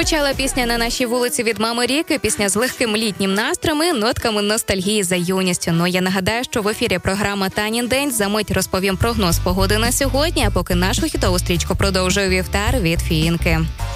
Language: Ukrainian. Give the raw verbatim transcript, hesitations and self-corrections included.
Звучала пісня «На нашій вулиці» від Мами Ріки, пісня з легким літнім настроєм і нотками ностальгії за юністю. Ну, я нагадаю, що в ефірі програма «Танін день». За мить розповім прогноз погоди на сьогодні, а поки нашу хітову стрічку продовжує Вівтар від Фіїнки.